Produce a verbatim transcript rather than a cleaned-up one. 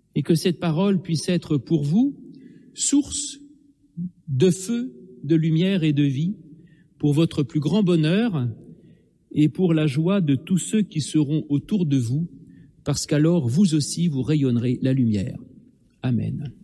et que cette parole puisse être pour vous source de feu, de lumière et de vie, pour votre plus grand bonheur et pour la joie de tous ceux qui seront autour de vous, parce qu'alors vous aussi vous rayonnerez la lumière. Amen.